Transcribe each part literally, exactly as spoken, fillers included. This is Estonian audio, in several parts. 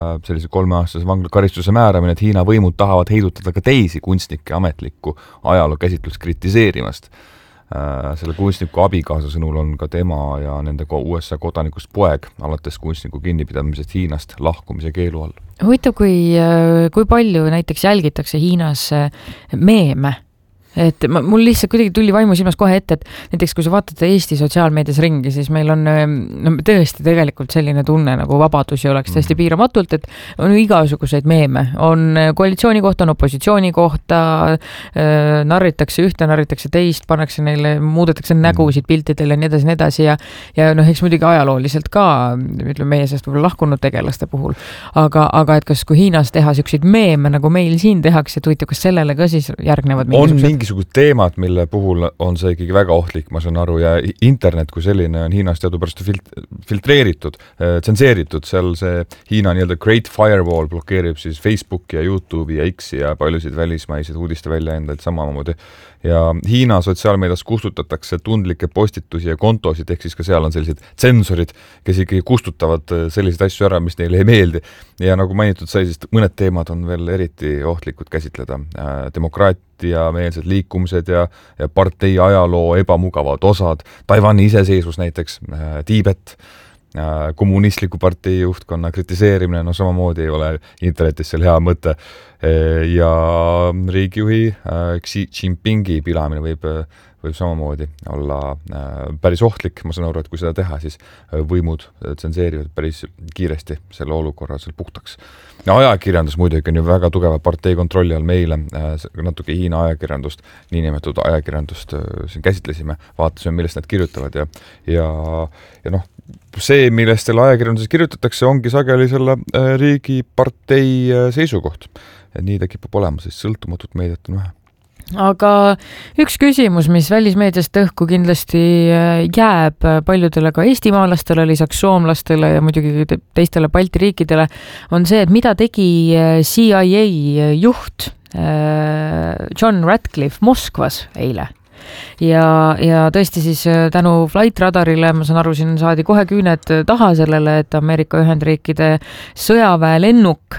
sellise kolmeaastase vanglakaristuse määramine, et Hiina võimud tahavad heidutada ka teisi kunstnikke ametlikku ajaloo käsitlust kritiseerimast. Selle kunstniku abikaasa sõnul on ka tema ja nende U S A kodanikust poeg alates kunstniku kinnipidamisest Hiinast lahkumise keelu all. Huvitav, kui, kui palju näiteks jälgitakse Hiinas meeme? Et mul lihtsalt kuidagi tuli vaimu silmas kohe ette, et näiteks kui sa vaatate Eesti sotsiaalmeedias ringi, siis meil on no, tõesti tegelikult selline tunne nagu vabadusi oleks tõesti piiramatult, et on igasuguseid meeme. On koalitsiooni kohta, on opositsiooni kohta, narritakse ühte, narritakse teist, pannakse neile, muudetakse nägusid piltidele ja nii edasi, nii edasi ja, ja noh, eks muidugi ajalooliselt ka, ütleme meie sest võib-olla lahkunud tegelaste puhul. Aga, aga et kas kui Hiinas teha selliseid meeme, nagu meil siin tehakse, et huvitav, kas sellele ka siis järgnevad mingisugused mingisugused teemad, mille puhul on see ikkagi väga ohtlik, ma saan aru, ja internet kui selline on Hiinas teadupärast filt- filtreeritud, tsenseeritud, seal see Hiina nii-öelda Great Firewall blokeerib siis Facebooki ja YouTube'i ja X-i ja paljusid välismaiseid uudiste väljaendajaid samamoodi. Ja Hiina sotsiaalmeedias kustutatakse tundlikke postitusi ja kontosid, ehk siis ka seal on sellised tsensorid, kes ikkagi kustutavad selliseid asju ära, mis neile ei meeldi. Ja nagu mainitud sai, siis mõned teemad on veel eriti ohtlikud käsitleda. Demokraatia meelsed liikumised ja, ja partei ajaloo ebamugavad osad, Taiwani iseseisvus näiteks, Tiibet, kommunistliku partei juhtkonna kritiseerimine, no samamoodi ei ole internetis seal hea mõte. Ja riigijuhi Xi Jinpingi pilamine võib, võib samamoodi olla päris ohtlik. Ma saan aru, et kui seda teha, siis võimud tsenseerivad päris kiiresti selle olukorra seal puhtaks. Ja ajakirjandus muidugi on ju väga tugeva partei kontrolli all meile, natuke Hiina ajakirjandust, niinimetatud ajakirjandust siin käsitlesime, vaatasime, millest nad kirjutavad ja, ja, ja noh, see, millest selle ajakirjanduses kirjutatakse, ongi sageli selle riigi partei seisukoht. Et nii ta kipub olema, siis sõltumatut meediat on vähe. Aga üks küsimus, mis välismeediast õhku kindlasti jääb paljudele ka eestimaalastele, lisaks soomlastele ja muidugi teistele Balti riikidele, on see, et mida tegi C I A juht John Ratcliffe Moskvas eile. Ja, ja tõesti siis tänu Flight Radarile, ma saan aru, siin saadi kohe küüned taha sellele, et Ameerika Ühendriikide sõjaväe lennuk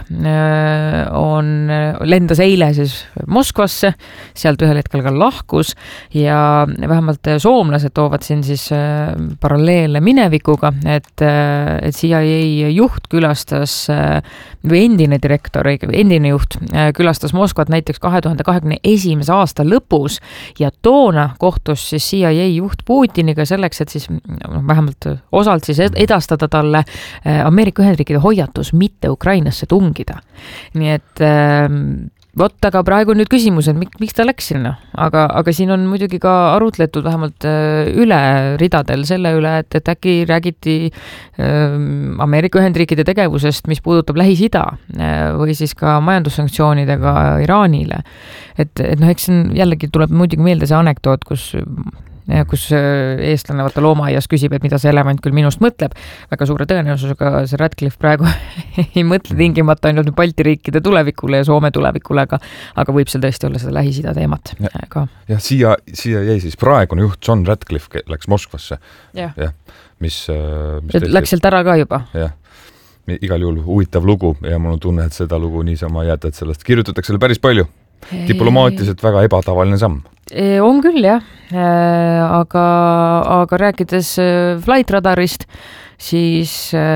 on, lendas eile siis Moskvasse, sealt ühel hetkel ka lahkus ja vähemalt soomlased toovad siin siis paralleelle minevikuga, et, et C I A juht külastas või endine direktor, endine juht külastas Moskvat näiteks kahe tuhande kahekümne esimese aasta lõpus ja toona kohtus siis C I A juht Putiniga selleks, et siis no, vähemalt osalt siis edastada talle Ameerika Ühendriikide hoiatus mitte Ukrainasse tungida. Nii et vot, aga praegu nüüd küsimus, et mik, miks ta läks sinna, aga, aga siin on muidugi ka arutletud vähemalt üle ridadel selle üle, et, et äkki räägiti Ameerika Ühendriikide tegevusest, mis puudutab Lähis-Ida või siis ka majandussanktsioonidega Iraanile. Et, et noh, eks jällegi tuleb muidugi meelde see anekdoot, kus kus eestlane vaata loomaaias küsib, et mida see elevant küll minust mõtleb. Väga suure tõenäosusega see Ratcliffe praegu ei mõtle tingimata ainult Balti riikide tulevikule ja Soome tulevikule, aga, aga võib seal tõesti olla seda Lähis-Ida teemat ja, ka. Jah, siia, siia jäi siis praegune juht John Ratcliffe läks Moskvasse. Ja. Ja, mis, mis tõesti, läks sealt ära ka juba. Jah. Igal juhul huvitav lugu ja mul on tunne, et seda lugu niisama jääda, et sellest kirjutatakse selle päris palju. Diplomaatiliselt väga ebatavaline samm. On küll, jah. Aga, aga rääkides Flight Radarist, siis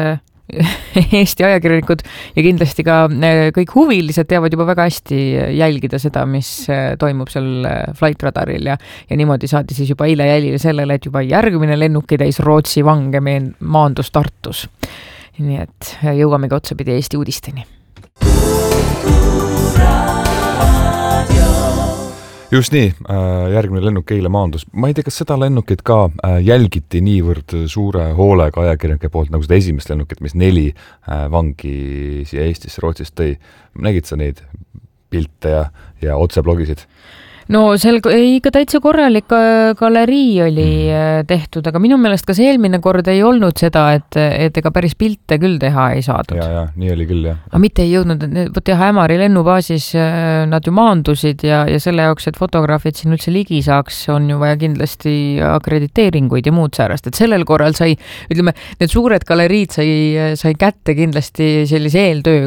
Eesti ajakirjanikud ja kindlasti ka kõik huvilised teavad juba väga hästi jälgida seda, mis toimub seal Flight Radaril ja, ja niimoodi saadi siis juba eile jälile sellele, et juba järgmine lennukitäis Rootsi vange maandus Tartus. Nii et jõuamegi otsapidi Eesti uudisteni. Just nii, järgmine lennuk eile maandus. Ma ei tea, kas seda lennukit ka jälgiti niivõrd suure hoolega ajakirjanike poolt, nagu seda esimest lennukit, mis neli vangi siia Eestisse Rootsist tõi. Nägid sa neid pilte ja, ja otseblogisid? no seal ikka täitsa korralik galerii oli tehtud, aga minu meelest ka see eelmine kord ei olnud seda, et, et ega päris pilte küll teha ei saadud. Ja, ja, nii oli küll, jah. Aga mitte ei jõudnud, võt jah, Ämari lennubaasis nad ju maandusid ja, ja selle jaoks, et fotograafid siin üldse ligi saaks, on ju vaja kindlasti akrediteeringuid ja muud säärast, et sellel korral sai, ütleme, need suured galeriid sai, sai kätte kindlasti sellise eeltöö